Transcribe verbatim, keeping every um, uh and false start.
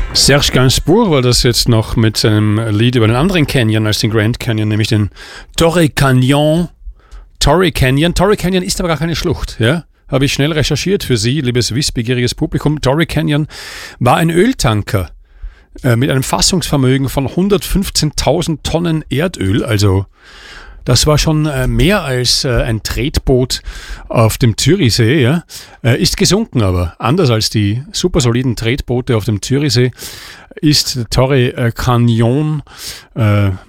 Serge Gainsbourg war das jetzt noch mit seinem Lied über einen anderen Canyon als den Grand Canyon, nämlich den Torrey Canyon. Torrey Canyon. Torrey Canyon ist aber gar keine Schlucht, ja? Habe ich schnell recherchiert für Sie, liebes wissbegieriges Publikum. Torrey Canyon war ein Öltanker äh, mit einem Fassungsvermögen von hundertfünfzehntausend Tonnen Erdöl, also das war schon äh, mehr als äh, ein Tretboot auf dem Zürichsee, ja. Äh, ist gesunken aber. Anders als die super soliden Tretboote auf dem Zürichsee ist der Torrey äh, Canyon äh,